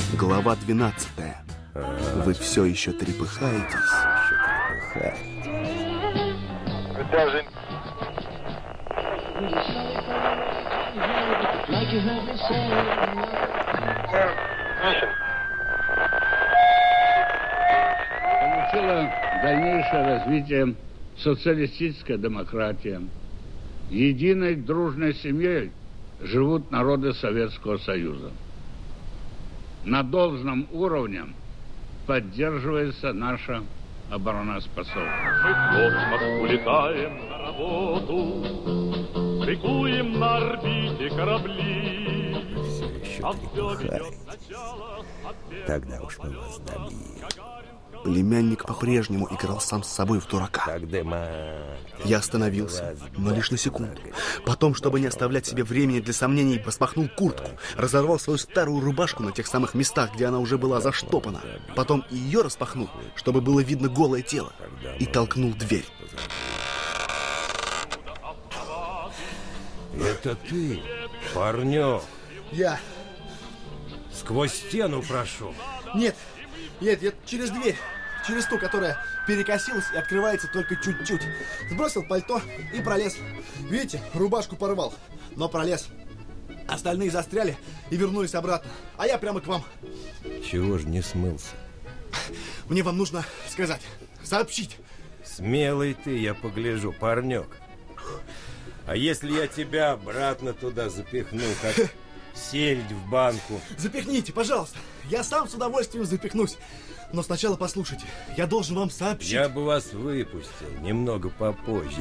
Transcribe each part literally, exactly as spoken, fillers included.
Глава двенадцатая. Вы все еще трепыхаетесь. Получила дальнейшее развитие социалистическая демократия. Единой дружной семьей живут народы Советского Союза. На должном уровне поддерживается наша обороноспособность. Мы в космос улетаем на работу, прикуем на орбите корабли. Все еще трепыхаетесь. Тогда уж мы вас добьем. Племянник по-прежнему играл сам с собой в дурака. Я остановился, но лишь на секунду. Потом, чтобы не оставлять себе времени для сомнений, распахнул куртку, разорвал свою старую рубашку на тех самых местах, где она уже была заштопана. Потом и ее распахнул, чтобы было видно голое тело, и толкнул дверь. Это ты, парнек? Я. Сквозь стену прошел? Нет, нет, я через дверь. Через ту, которая перекосилась и открывается только чуть-чуть. Сбросил пальто и пролез. Видите, рубашку порвал, но пролез. Остальные застряли и вернулись обратно. А я прямо к вам. Чего ж не смылся? Мне вам нужно сказать, сообщить. Смелый ты, я погляжу, парнек. А если я тебя обратно туда запихну, как сельдь в банку? Запихните, пожалуйста. Я сам с удовольствием запихнусь. Но сначала послушайте, я должен вам сообщить. Я бы вас выпустил немного попозже.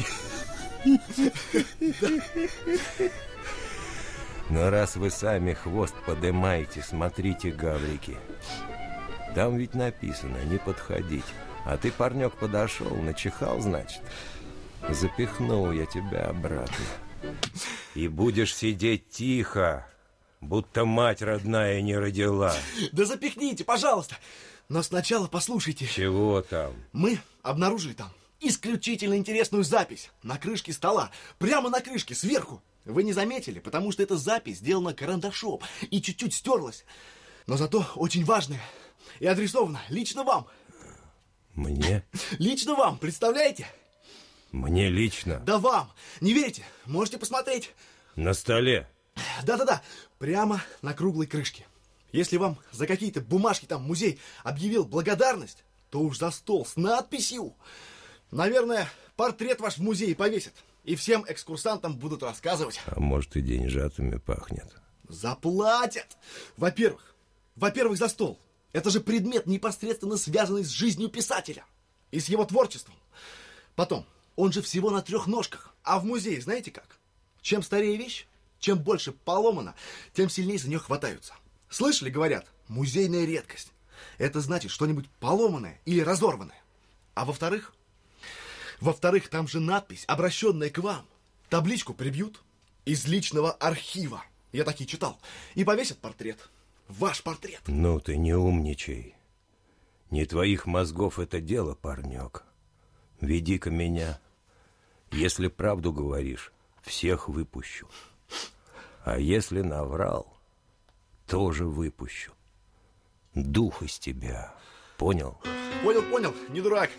Но раз вы сами хвост подымаете, смотрите, гаврики. Там ведь написано не подходить. А ты, парнек, подошел, начихал, значит. Запихнул я тебя обратно. И будешь сидеть тихо, будто мать родная не родила. Да запихните, пожалуйста. Но сначала послушайте. Чего там? Мы обнаружили там исключительно интересную запись на крышке стола. Прямо на крышке, сверху. Вы не заметили, потому что эта запись сделана карандашом и чуть-чуть стерлась. Но зато очень важная и адресована лично вам. Мне? Лично вам, представляете? Мне лично? Да вам. Не верите? Можете посмотреть. На столе? Да-да-да, прямо на круглой крышке. Если вам за какие-то бумажки там музей объявил благодарность, то уж за стол с надписью. Наверное, портрет ваш в музее повесят. И всем экскурсантам будут рассказывать. А может, и деньжатами пахнет. Заплатят. Во-первых, во-первых, за стол. Это же предмет, непосредственно связанный с жизнью писателя. И с его творчеством. Потом, он же всего на трех ножках. А в музее знаете как? Чем старее вещь, чем больше поломана, тем сильнее за нее хватаются. Слышали, говорят, музейная редкость. Это значит что-нибудь поломанное или разорванное. А во-вторых, во-вторых, там же надпись, обращенная к вам. Табличку прибьют из личного архива. Я такие читал. И повесят портрет. Ваш портрет. Ну ты не умничай. Не твоих мозгов это дело, парнек. Веди-ка меня. Если правду говоришь, всех выпущу. А если наврал, тоже выпущу. Дух из тебя. Понял? Понял, понял, не дурак.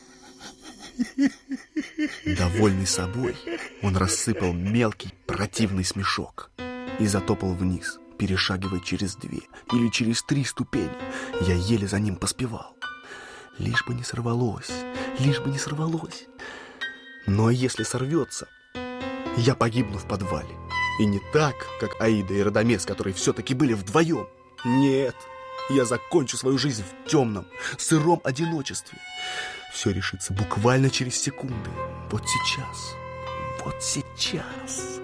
Довольный собой, он рассыпал мелкий противный смешок и затопал вниз, перешагивая через две или через три ступени. Я еле за ним поспевал. Лишь бы не сорвалось, лишь бы не сорвалось. Но если сорвется, я погибну в подвале. И не так, как Аида и Радамес, которые все-таки были вдвоем. Нет, я закончу свою жизнь в темном, сыром одиночестве. Все решится буквально через секунды. Вот сейчас, вот сейчас.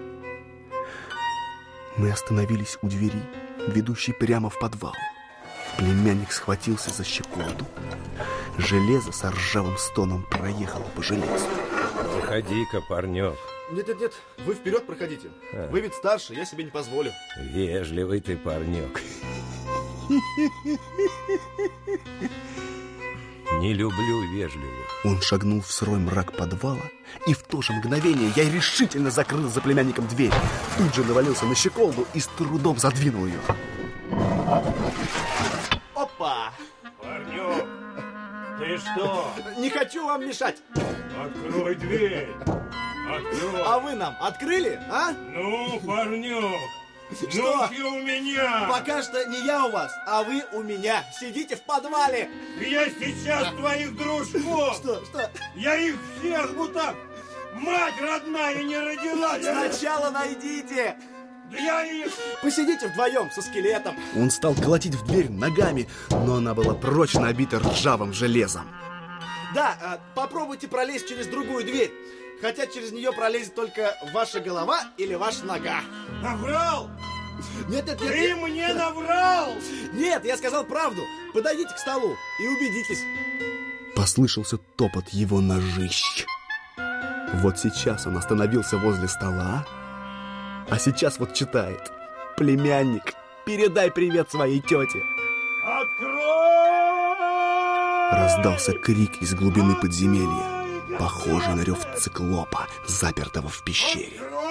Мы остановились у двери, ведущей прямо в подвал. Племянник схватился за щеколду. Железо с ржавым стоном проехало по железу. Заходи-ка, парнек. Нет-нет-нет, вы вперед проходите. А. Вы ведь старше, я себе не позволю. Вежливый ты, парнек. Не люблю вежливых. Он шагнул в сырой мрак подвала, и в то же мгновение я решительно закрыл за племянником дверь. Тут же навалился на щеколду и с трудом задвинул ее. Опа! Парнек, ты что? Не хочу вам мешать. Открой дверь. Открой. А вы нам открыли, а? Ну, парнек, Что? ну-ка у меня. Пока что не я у вас, а вы у меня. Сидите в подвале. Я сейчас твоих дружков. Что, что? Я их всех вот так. Мать родная не родила. Сначала найдите. Да я их... Посидите вдвоем со скелетом. Он стал колотить в дверь ногами, но она была прочно обита ржавым железом. Да, а, попробуйте пролезть через другую дверь. Хотя через нее пролезет только ваша голова или ваша нога. Наврал? Нет, нет, нет. Ты нет. мне наврал! Нет, я сказал правду. Подойдите к столу и убедитесь. Послышался топот его ножищ. Вот сейчас он остановился возле стола, а сейчас вот читает: «Племянник, передай привет своей тете». Открой! Раздался крик из глубины подземелья, похожий на рев циклопа, запертого в пещере. Открой!